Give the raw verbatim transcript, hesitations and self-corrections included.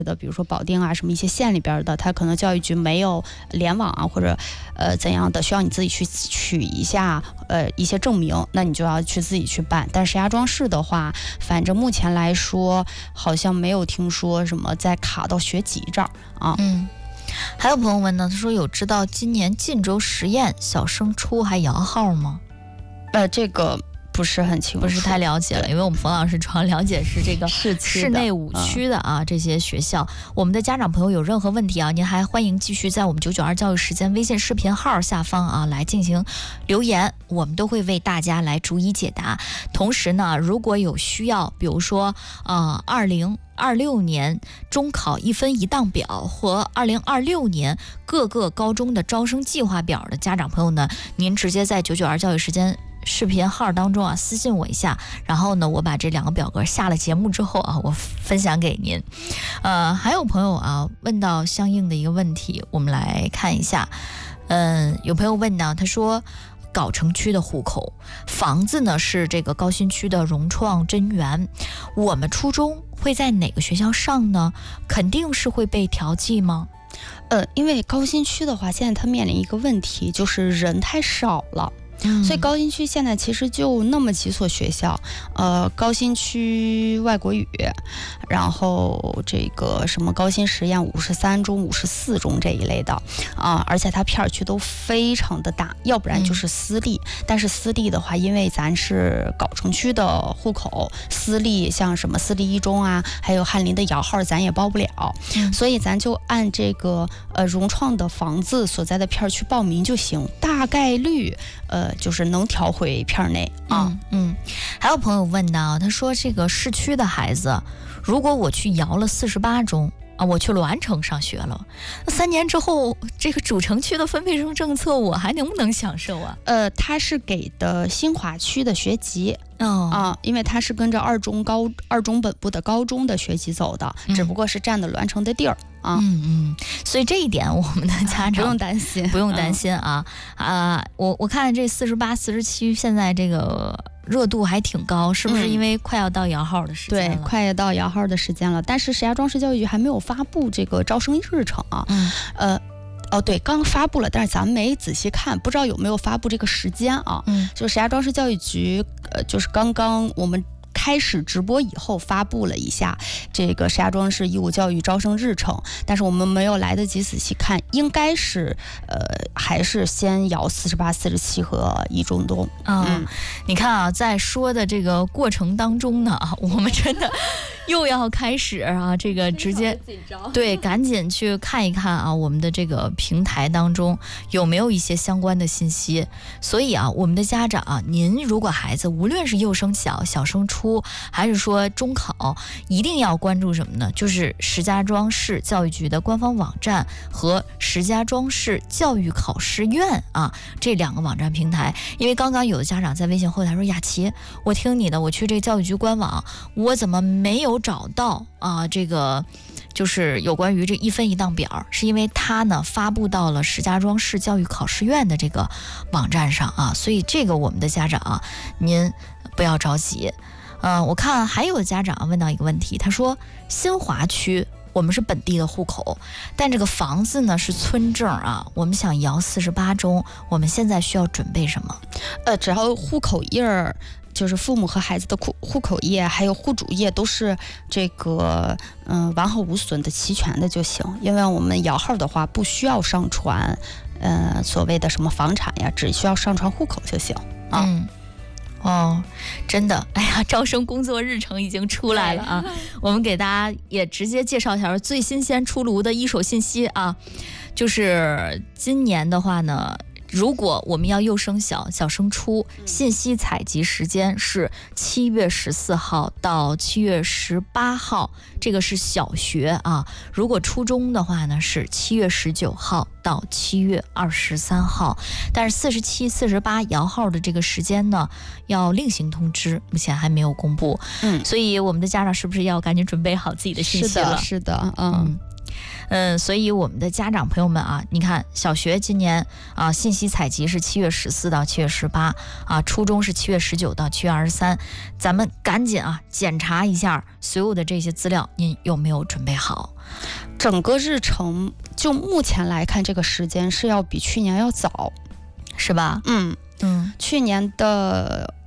的，比如说保定啊，什么一些县里边的，它可能教育局没有联网啊，或者呃怎样的，需要你自己去取一下呃一些证明，那你就要去自己去办。但石家庄市的话，反正目前来说，好像没有听说什么再卡到学籍这儿啊。 嗯，还有朋友问呢，他说有知道今年晋州实验小升初还摇号吗？ 呃，这个。不是很清楚， 不是太了解了，因为我们冯老师主要了解是这个市内五区的啊、嗯、这些学校。我们的家长朋友有任何问题啊，您还欢迎继续在我们九九二教育时间微信视频号下方啊来进行留言，我们都会为大家来逐一解答。同时呢，如果有需要，比如说呃二零二六年中考一分一档表和二零二六年各个高中的招生计划表的家长朋友呢，您直接在九九二教育时间视频号当中啊私信我一下，然后呢我把这两个表格下了节目之后啊我分享给您。呃还有朋友啊问到相应的一个问题，我们来看一下。嗯，有朋友问呢，他说藁城区的户口房子呢是这个高新区的融创真源，我们初中会在哪个学校上呢？肯定是会被调剂吗？ 呃，因为高新区的话，现在它面临一个问题，就是人太少了。嗯、所以高新区现在其实就那么几所学校，呃，高新区外国语，然后这个什么高新实验五十三中、五十四中这一类的啊、呃，而且它片区都非常的大，要不然就是私立。嗯、但是私立的话，因为咱是藁城区的户口，私立像什么私立一中啊，还有翰林的摇号，咱也报不了，嗯、所以咱就按这个呃融创的房子所在的片区报名就行，大概率呃。就是能调回片内啊。 嗯嗯，还有朋友问到，他说这个市区的孩子，如果我去摇了四十八中啊，我去栾城上学了，那三年之后，这个主城区的分配生政策，我还能不能享受啊？ 呃，他是给的新华区的学籍。 哦啊，因为他是跟着二中高二中本部的高中的学籍走的，嗯、只不过是占的栾城的地儿啊。 嗯嗯，所以这一点我们的家长不用担心， 不用担心啊、嗯、啊！我我看这四十八、四十七现在这个热度还挺高，是不是因为快要到摇号的时间了？ 对，快要到摇号的时间了。但是石家庄市教育局还没有发布这个招生日程啊。嗯，呃。哦，对，刚发布了，但是咱没仔细看，不知道有没有发布这个时间啊？嗯，就石家庄市教育局，呃，就是刚刚我们开始直播以后发布了一下这个石家庄市义务教育招生日程，但是我们没有来得及仔细看，应该是呃还是先摇四十八、四十七和一中东。 嗯，嗯你看啊，在说的这个过程当中呢，我们真的又要开始啊，这个直接对，赶紧去看一看啊，我们的这个平台当中有没有一些相关的信息。所以啊，我们的家长啊，您如果孩子无论是幼升小、小升初，还是说中考，一定要关注什么呢？就是石家庄市教育局的官方网站和石家庄市教育考试院啊这两个网站平台。因为刚刚有的家长在微信后台说，雅琪，我听你的，我去这个教育局官网，我怎么没有找到啊这个就是有关于这一分一档表，是因为它呢发布到了石家庄市教育考试院的这个网站上啊，所以这个我们的家长啊，您不要着急。呃，我看还有家长问到一个问题，他说新华区我们是本地的户口，但这个房子呢是村证啊，我们想摇四十八中，我们现在需要准备什么？ 呃，只要户口页儿。就是父母和孩子的户户口页还有户主页都是这个嗯、呃、完好无损的齐全的就行，因为我们摇号的话不需要上传呃所谓的什么房产呀，只需要上传户口就行啊。 嗯哦，真的，哎呀，招生工作日程已经出来了啊！我们给大家也直接介绍一下最新鲜出炉的一手信息啊，就是今年的话呢，如果我们要幼升小、小升初，信息采集时间是七月十四号到七月十八号，这个是小学啊。如果初中的话呢，是七月十九号到七月二十三号。但是四十七、四十八摇号的这个时间呢，要另行通知，目前还没有公布。嗯，所以我们的家长是不是要赶紧准备好自己的信息了？ 是的，是的，嗯。 嗯嗯，所以我们的家长朋友们啊，你看小学今年啊信息采集是七月十四到七月十八啊，初中是七月十九到七月二十三，咱们赶紧啊检查一下所有的这些资料，您有没有准备好？ 整个日程就目前来看，这个时间是要比去年要早， 是吧？ 嗯嗯，去年的